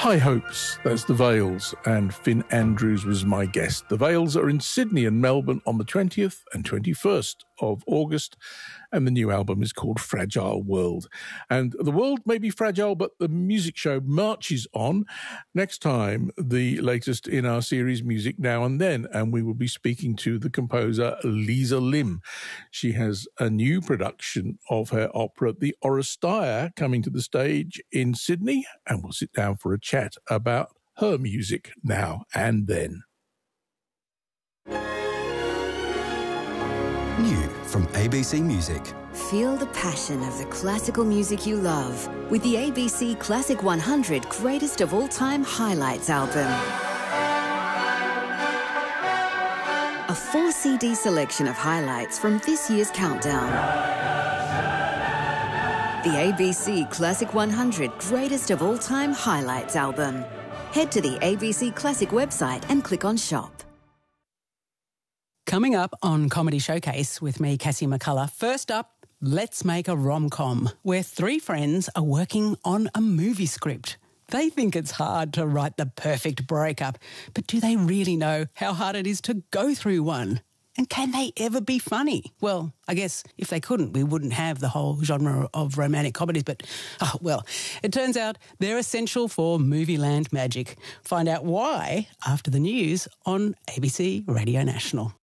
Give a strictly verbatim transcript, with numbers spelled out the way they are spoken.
High Hopes, that's the Vales, and Finn Andrews was my guest. The Vales are in Sydney and Melbourne on the twentieth and twenty-first of August, and the new album is called Fragile World. And the world may be fragile, but the music show marches on. Next time, the latest in our series, Music Now and Then, and we will be speaking to the composer Lisa Lim. She has a new production of her opera, The Oresteia, coming to the stage in Sydney, and we'll sit down for a chat about her music now and then. New from A B C Music. Feel the passion of the classical music you love with the A B C Classic one hundred Greatest of All Time Highlights album. A four C D selection of highlights from this year's countdown. The A B C Classic one hundred Greatest of All Time Highlights album. Head to the A B C Classic website and click on Shop. Coming up on Comedy Showcase with me, Cassie McCullough. First up, let's make a rom-com where three friends are working on a movie script. They think it's hard to write the perfect breakup, but do they really know how hard it is to go through one? And can they ever be funny? Well, I guess if they couldn't, we wouldn't have the whole genre of romantic comedies. But, oh, well, it turns out they're essential for Movieland magic. Find out why after the news on A B C Radio National.